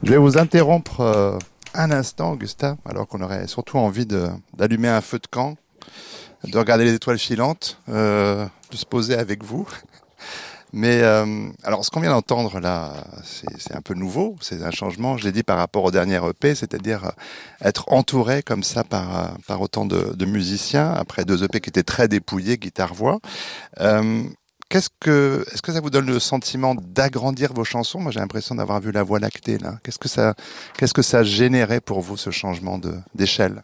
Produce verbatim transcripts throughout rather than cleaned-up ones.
Je vais vous interrompre euh, un instant, Augusta, alors qu'on aurait surtout envie de, d'allumer un feu de camp, de regarder les étoiles filantes, euh, de se poser avec vous. Mais euh, alors, ce qu'on vient d'entendre là, c'est, c'est un peu nouveau, c'est un changement, je l'ai dit par rapport au dernier E P, c'est-à-dire euh, être entouré comme ça par, euh, par autant de, de musiciens, après deux E P qui étaient très dépouillés, guitare-voix. Euh, qu'est-ce que, est-ce que ça vous donne le sentiment d'agrandir vos chansons? Moi, j'ai l'impression d'avoir vu la Voie lactée là. Qu'est-ce que ça, qu'est-ce que ça a généré pour vous, ce changement de, d'échelle?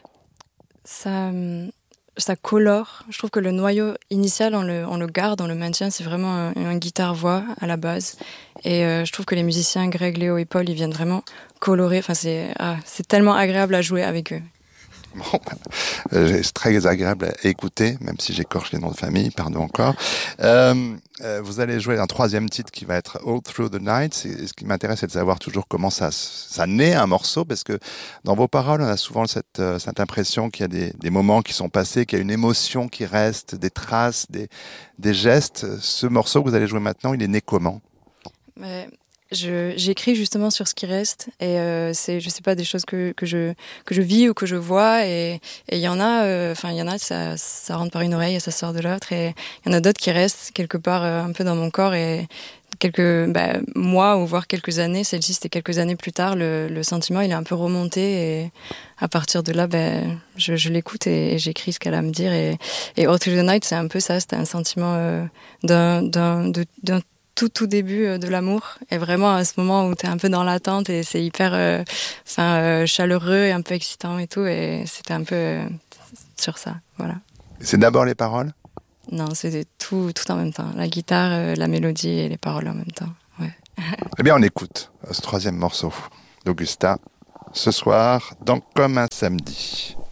Ça, hum, ça colore. Je trouve que le noyau initial, on le, on le garde, on le maintient. C'est vraiment un, un guitare-voix à la base. Et euh, je trouve que les musiciens, Greg, Léo et Paul, ils viennent vraiment colorer. Enfin, c'est, ah, c'est tellement agréable à jouer avec eux. Bon, euh, c'est très agréable à écouter, même si j'écorche les noms de famille, pardon encore. Euh, euh, vous allez jouer un troisième titre qui va être All Through the Night. C'est, ce qui m'intéresse, c'est de savoir toujours comment ça, ça naît un morceau, parce que dans vos paroles, on a souvent cette, euh, cette impression qu'il y a des, des moments qui sont passés, qu'il y a une émotion qui reste, des traces, des, des gestes. Ce morceau que vous allez jouer maintenant, il est né comment? Mais je, j'écris justement sur ce qui reste et euh, c'est, je sais pas, des choses que, que je que je vis ou que je vois et il y en a, enfin euh, il y en a ça ça rentre par une oreille et ça sort de l'autre et il y en a d'autres qui restent quelque part euh, un peu dans mon corps et quelques bah, mois ou voire quelques années. Celle-ci c'était quelques années plus tard. Le, le sentiment il est un peu remonté et à partir de là, ben je, je l'écoute et, et j'écris ce qu'elle a à me dire et et All Through the Night c'est un peu ça. C'était un sentiment euh, d'un d'un de, d'un tout tout début de l'amour et vraiment à ce moment où t'es un peu dans l'attente et c'est hyper euh, enfin euh, chaleureux et un peu excitant et tout et c'était un peu euh, sur ça, voilà. C'est d'abord les paroles? Non, c'était tout tout en même temps, la guitare, euh, la mélodie et les paroles en même temps, ouais. Eh bien on écoute ce troisième morceau d'Augusta ce soir dans Comme un samedi.